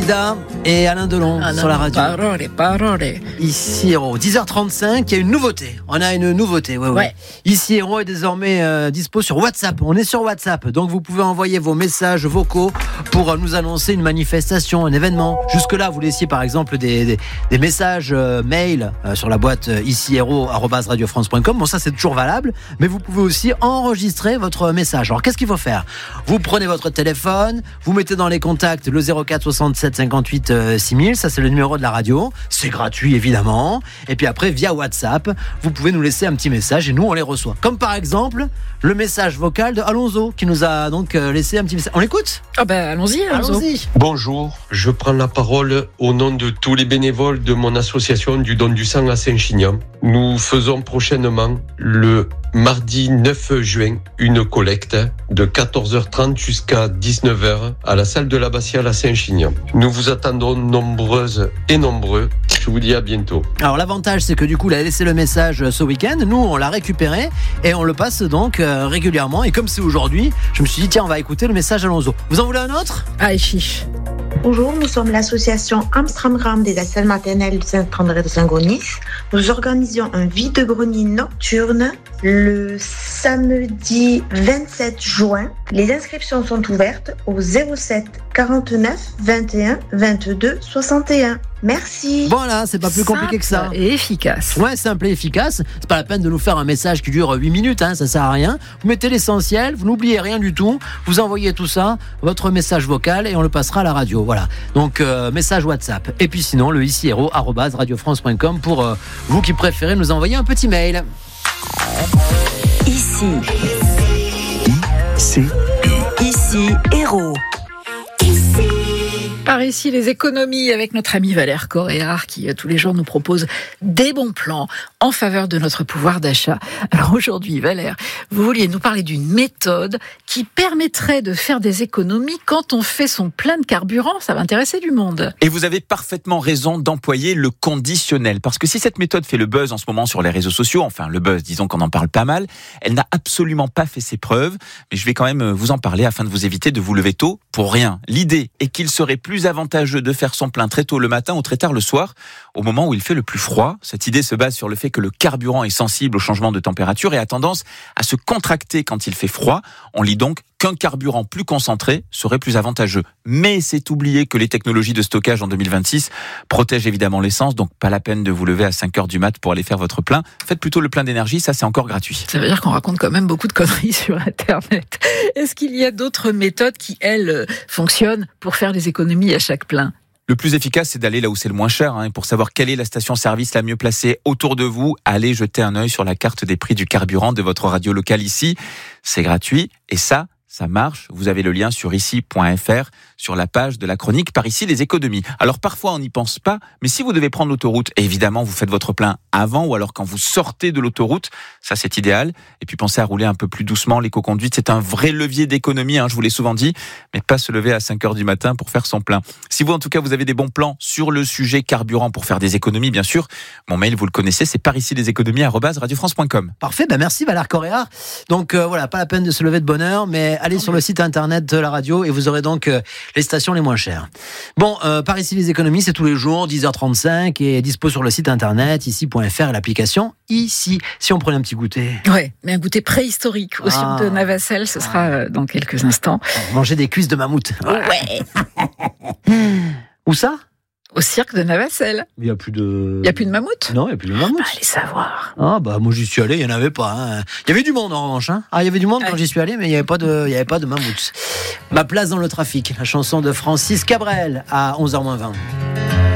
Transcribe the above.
Dalida et Alain Delon sur la radio. Parole. Ici Héros, 10h35, il y a une nouveauté. On a une nouveauté, ouais. Ici Héros est désormais dispo sur WhatsApp. On est sur WhatsApp, donc vous pouvez envoyer vos messages vocaux pour nous annoncer une manifestation, un événement. Jusque-là, vous laissiez par exemple des messages mail sur la boîte icihéros@radiofrance.com. Bon, ça c'est toujours valable, mais vous pouvez aussi enregistrer votre message. Alors qu'est-ce qu'il faut faire ? Vous prenez votre téléphone, vous mettez dans les contacts le 04 67 58 6000, ça c'est le numéro de la radio, c'est gratuit évidemment, et puis après via WhatsApp, vous pouvez nous laisser un petit message et nous on les reçoit. Comme par exemple le message vocal de Alonso qui nous a donc laissé un petit message. On l'écoute ? Allons-y, Alonso. Allons-y. Bonjour, je prends la parole au nom de tous les bénévoles de mon association du don du sang à Saint-Chinian. Nous faisons prochainement le mardi 9 juin une collecte de 14h30 jusqu'à 19h à la salle de l'abbatiale à Saint-Chinian. Nous vous attendons nombreuses et nombreux. Je vous dis à bientôt. Alors l'avantage c'est que du coup il a laissé le message ce week-end, nous on l'a récupéré et on le passe donc régulièrement, et comme c'est aujourd'hui, je me suis dit tiens on va écouter le message d'Alonso. Vous en voulez un autre ? Allez, chiche. Bonjour, nous sommes l'association Amstramgram des assises maternelles de Saint-André de Saint-Gonis. Nous organisions un vide-grenier nocturne le samedi 27 juin. Les inscriptions sont ouvertes au 07 49 21 22 61. Merci. Voilà, c'est pas plus compliqué que ça. Simple et efficace. Ouais, simple et efficace. C'est pas la peine de nous faire un message qui dure 8 minutes, ça sert à rien. Vous mettez l'essentiel, vous n'oubliez rien du tout. Vous envoyez tout ça, votre message vocal, et on le passera à la radio. Voilà. Donc, message WhatsApp. Et puis sinon, le icihéros@radiofrance.com pour vous qui préférez nous envoyer un petit mail. Ici Héros. Par ici, les économies avec notre ami Valère Coréard qui tous les jours nous propose des bons plans en faveur de notre pouvoir d'achat. Alors aujourd'hui, Valère, vous vouliez nous parler d'une méthode qui permettrait de faire des économies quand on fait son plein de carburant. Ça va intéresser du monde. Et vous avez parfaitement raison d'employer le conditionnel, parce que si cette méthode fait le buzz en ce moment sur les réseaux sociaux, enfin le buzz, disons qu'on en parle pas mal, elle n'a absolument pas fait ses preuves, mais je vais quand même vous en parler afin de vous éviter de vous lever tôt pour rien. L'idée est qu'il serait plus avantageux de faire son plein très tôt le matin ou très tard le soir, au moment où il fait le plus froid. Cette idée se base sur le fait que le carburant est sensible au changement de température et a tendance à se contracter quand il fait froid. On lit donc qu'un carburant plus concentré serait plus avantageux. Mais c'est oublier que les technologies de stockage en 2026 protègent évidemment l'essence, donc pas la peine de vous lever à 5h du mat pour aller faire votre plein. Faites plutôt le plein d'énergie, ça c'est encore gratuit. Ça veut dire qu'on raconte quand même beaucoup de conneries sur Internet. Est-ce qu'il y a d'autres méthodes qui, elles, fonctionnent pour faire des économies à chaque plein ? Le plus efficace, c'est d'aller là où c'est le moins cher. Et pour savoir quelle est la station-service la mieux placée autour de vous, allez jeter un œil sur la carte des prix du carburant de votre radio locale ici. C'est gratuit et ça marche. Vous avez le lien sur ici.fr, sur la page de la chronique Par ici les économies. Alors parfois on n'y pense pas, mais si vous devez prendre l'autoroute, évidemment vous faites votre plein avant ou alors quand vous sortez de l'autoroute, ça c'est idéal. Et puis pensez à rouler un peu plus doucement, l'éco-conduite c'est un vrai levier d'économie, je vous l'ai souvent dit, mais pas se lever à 5h du matin pour faire son plein. Si vous en tout cas vous avez des bons plans sur le sujet carburant pour faire des économies, bien sûr, mon mail vous le connaissez, c'est paricilieséconomies@radiofrance.com. Parfait, merci Valère Coréard. Donc voilà, pas la peine de se lever de bonne heure, mais allez sur le site internet de la radio et vous aurez donc les stations les moins chères. Bon, par ici les économies, c'est tous les jours, 10h35, et dispo sur le site internet, ici.fr, et l'application ici. Si on prenait un petit goûter. Ouais, mais un goûter préhistorique au cirque de Navacelles, ce sera dans quelques instants. Manger des cuisses de mammouth. Ouais. Où ça ? Au cirque de Navacelles. Il n'y a plus de... Il n'y a plus de mammouth ? Non, il n'y a plus de mammouth. Allez savoir. Moi j'y suis allé, il n'y en avait pas. Il y avait du monde en revanche. Il y avait du monde quand j'y suis allé, mais il n'y avait pas de mammouth. Ma place dans le trafic, la chanson de Francis Cabrel à 11h moins 20.